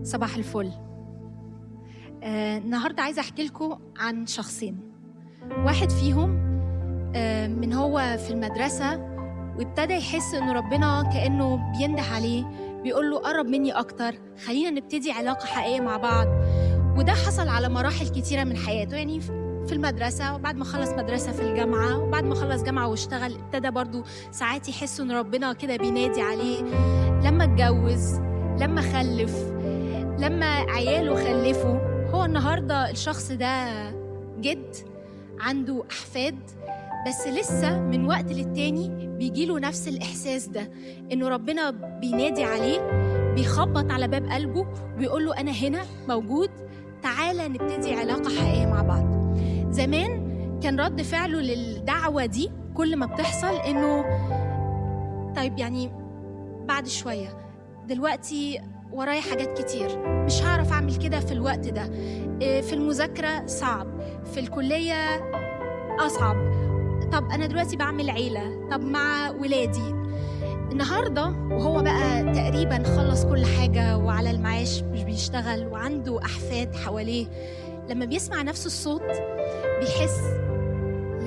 صباح الفل. النهاردة عايزة أحكي لكم عن شخصين. واحد فيهم من هو في المدرسة وابتدى يحس إنه ربنا كأنه بينده عليه، بيقول له قرب مني أكتر، خلينا نبتدي علاقة حقيقية مع بعض. وده حصل على مراحل كتيرة من حياته، يعني في المدرسة، وبعد ما خلص مدرسة في الجامعة، وبعد ما خلص جامعة واشتغل ابتدى برضو ساعات يحس إن ربنا كده بينادي عليه. لما اتجوز، لما خلف، لما عياله خلفوا، هو النهاردة الشخص ده جد عنده أحفاد، بس لسه من وقت للتاني بيجيله نفس الإحساس ده، إنه ربنا بينادي عليه، بيخبط على باب قلبه وبيقول له أنا هنا موجود، تعالى نبتدي علاقة حقيقية مع بعض. زمان كان رد فعله للدعوة دي كل ما بتحصل إنه طيب يعني بعد شوية، دلوقتي ورايا حاجات كتير، مش هعرف أعمل كده في الوقت ده، في المذاكرة صعب، في الكلية أصعب، طب أنا دلوقتي بعمل عيلة، طب مع ولادي. النهاردة وهو بقى تقريبا خلص كل حاجة وعلى المعاش مش بيشتغل وعنده أحفاد حواليه، لما بيسمع نفس الصوت بيحس